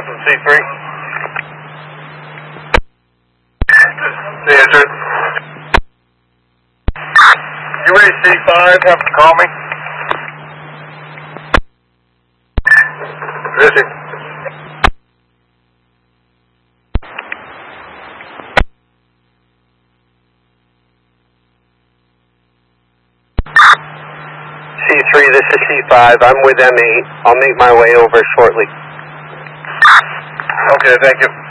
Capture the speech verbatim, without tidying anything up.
from C three. Answer. You ready, C five? Have to call me. Busy. C three, this is C five. I'm with M eight. I'll make my way over shortly. Okay, thank you.